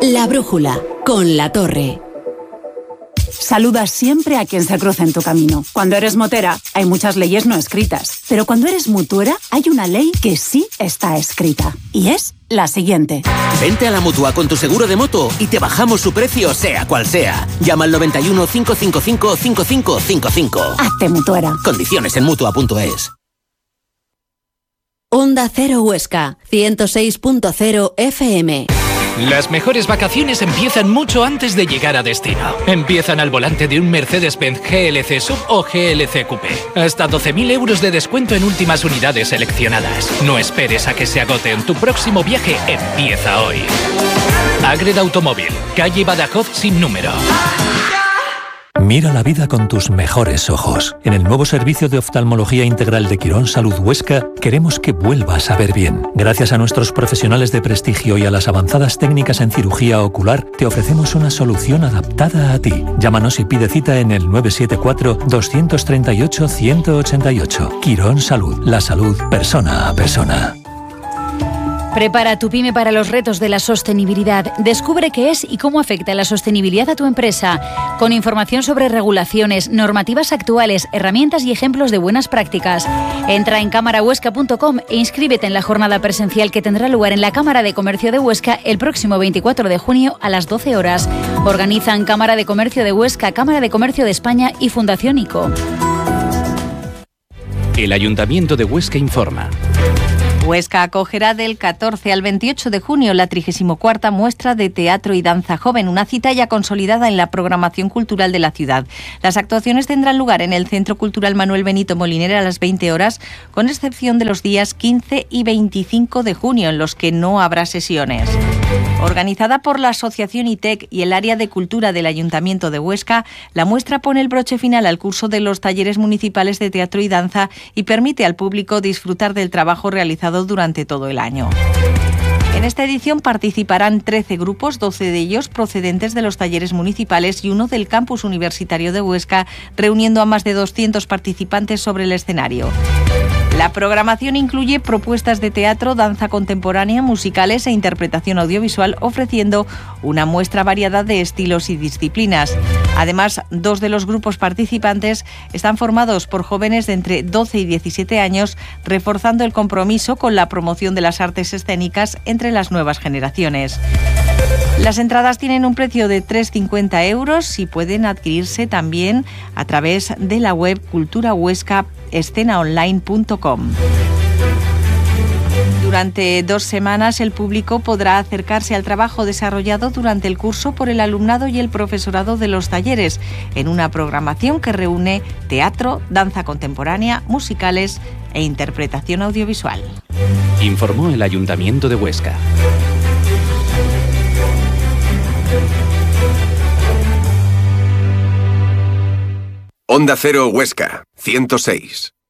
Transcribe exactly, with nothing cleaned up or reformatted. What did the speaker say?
La brújula, con La Torre. Saluda siempre a quien se cruza en tu camino. Cuando eres motera, hay muchas leyes no escritas. Pero cuando eres mutuera, hay una ley que sí está escrita. Y es la siguiente. Vente a la Mutua con tu seguro de moto y te bajamos su precio, sea cual sea. Llama al noventa y uno, cinco cinco cinco, cinco cinco cinco cinco. Hazte mutuera. Condiciones en mutua punto es. Onda Cero Huesca, ciento seis punto cero F M. Las mejores vacaciones empiezan mucho antes de llegar a destino. Empiezan al volante de un Mercedes-Benz G L C Sub o G L C Coupé. Hasta doce mil euros de descuento en últimas unidades seleccionadas. No esperes a que se agoten. Tu próximo viaje empieza hoy. Agreda Automóvil, calle Badajoz sin número. Mira la vida con tus mejores ojos. En el nuevo servicio de oftalmología integral de Quirón Salud Huesca, queremos que vuelvas a ver bien. Gracias a nuestros profesionales de prestigio y a las avanzadas técnicas en cirugía ocular, te ofrecemos una solución adaptada a ti. Llámanos y pide cita en el nueve siete cuatro, dos tres ocho, uno ocho ocho. Quirón Salud, la salud persona a persona. Prepara tu pyme para los retos de la sostenibilidad. Descubre qué es y cómo afecta la sostenibilidad a tu empresa. Con información sobre regulaciones, normativas actuales, herramientas y ejemplos de buenas prácticas. Entra en cámara huesca punto com e inscríbete en la jornada presencial que tendrá lugar en la Cámara de Comercio de Huesca el próximo veinticuatro de junio a las doce horas. Organizan Cámara de Comercio de Huesca, Cámara de Comercio de España y Fundación ICO. El Ayuntamiento de Huesca informa. Huesca acogerá del catorce al veintiocho de junio la trigésima cuarta muestra de teatro y danza joven, una cita ya consolidada en la programación cultural de la ciudad. Las actuaciones tendrán lugar en el Centro Cultural Manuel Benito Moliner a las veinte horas, con excepción de los días quince y veinticinco de junio, en los que no habrá sesiones. Organizada por la Asociación I T E C y el Área de Cultura del Ayuntamiento de Huesca, la muestra pone el broche final al curso de los talleres municipales de teatro y danza y permite al público disfrutar del trabajo realizado durante todo el año. En esta edición participarán trece grupos, doce de ellos procedentes de los talleres municipales y uno del campus universitario de Huesca, reuniendo a más de doscientos participantes sobre el escenario. La programación incluye propuestas de teatro, danza contemporánea, musicales e interpretación audiovisual, ofreciendo una muestra variada de estilos y disciplinas. Además, dos de los grupos participantes están formados por jóvenes de entre doce y diecisiete años, reforzando el compromiso con la promoción de las artes escénicas entre las nuevas generaciones. Las entradas tienen un precio de tres con cincuenta euros y pueden adquirirse también a través de la web cultura huesca escena online punto com. Durante dos semanas el público podrá acercarse al trabajo desarrollado durante el curso por el alumnado y el profesorado de los talleres, en una programación que reúne teatro, danza contemporánea, musicales e interpretación audiovisual. Informó el Ayuntamiento de Huesca. Onda Cero Huesca, ciento seis.